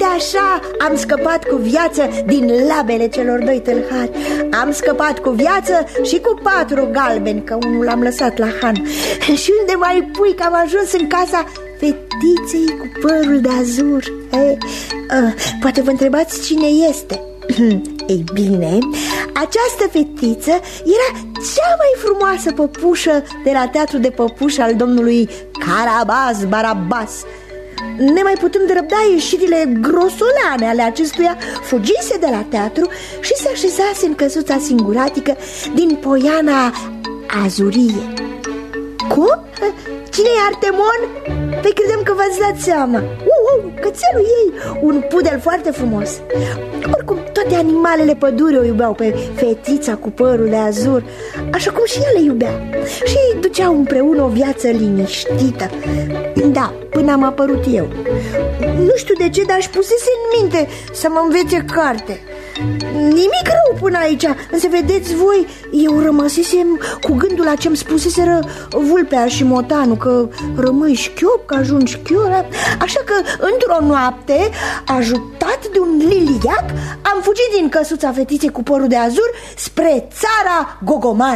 așa am scăpat cu viață din labele celor doi tâlhari. Am scăpat cu viață și cu 4 galbeni, că unul l-am lăsat la Han. Și unde mai pui că am ajuns în casa fetiței cu părul de azur? Poate vă întrebați cine este. Ei bine, această fetiță era cea mai frumoasă păpușă de la teatru de păpuși al domnului Carabas Barabas. Nemai putând răbda ieșirile grosolane ale acestuia, fugise de la teatru și se așezase în căsuța singuratică din Poiana Azurie. Cum? Cine-i Artemon? Păi credem că v-ați dat seama. Cățelul ei, un pudel foarte frumos. Oricum, toate animalele pădurii o iubeau pe fetița cu părul de azur, așa cum și el le iubea. Și duceau împreună o viață liniștită. Da, până am apărut eu. Nu știu de ce, dar își pusese în minte să mă învețe carte. Nimic rău până aici, însă vedeți voi, eu rămăsesem cu gândul la ce-mi spuseseră vulpea și motanul, că rămâi șchiop, că ajungi șchior. Așa că, într-o noapte, ajutat de un liliac, am fugit din căsuța fetiței cu părul de azur spre țara Gogomar.